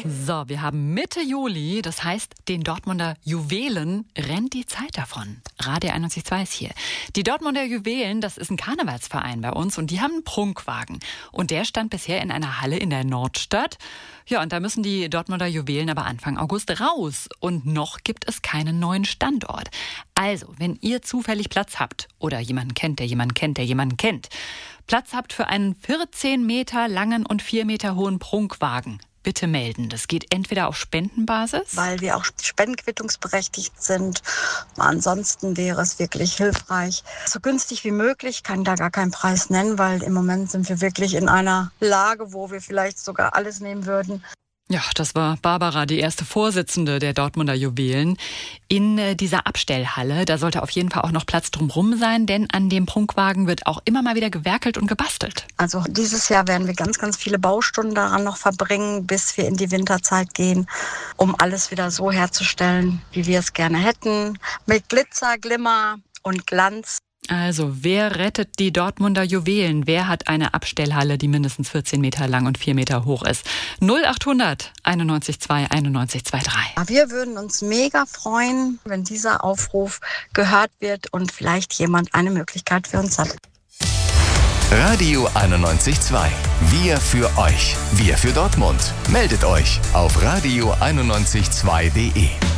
So, wir haben Mitte Juli, das heißt, den Dortmunder Juwelen rennt die Zeit davon. Radio 91.2 ist hier. Die Dortmunder Juwelen, das ist ein Karnevalsverein bei uns und die haben einen Prunkwagen. Und der stand bisher in einer Halle in der Nordstadt. Ja, und da müssen die Dortmunder Juwelen aber Anfang August raus. Und noch gibt es keinen neuen Standort. Also, wenn ihr zufällig Platz habt oder jemanden kennt, der jemanden kennt, der jemanden kennt, Platz habt für einen 14 Meter langen und 4 Meter hohen Prunkwagen, bitte melden. Das geht entweder auf Spendenbasis, weil wir auch spendenquittungsberechtigt sind. Ansonsten wäre es wirklich hilfreich. So günstig wie möglich, kann da gar keinen Preis nennen, weil im Moment sind wir wirklich in einer Lage, wo wir vielleicht sogar alles nehmen würden. Ja, das war Barbara, die erste Vorsitzende der Dortmunder Juwelen. In dieser Abstellhalle, da sollte auf jeden Fall auch noch Platz drumherum sein, denn an dem Prunkwagen wird auch immer mal wieder gewerkelt und gebastelt. Also dieses Jahr werden wir ganz, ganz viele Baustunden daran noch verbringen, bis wir in die Winterzeit gehen, um alles wieder so herzustellen, wie wir es gerne hätten. Mit Glitzer, Glimmer und Glanz. Also, wer rettet die Dortmunder Juwelen? Wer hat eine Abstellhalle, die mindestens 14 Meter lang und 4 Meter hoch ist? 0800 91 2 91 23. Wir würden uns mega freuen, wenn dieser Aufruf gehört wird und vielleicht jemand eine Möglichkeit für uns hat. Radio 91.2. Wir für euch. Wir für Dortmund. Meldet euch auf radio912.de.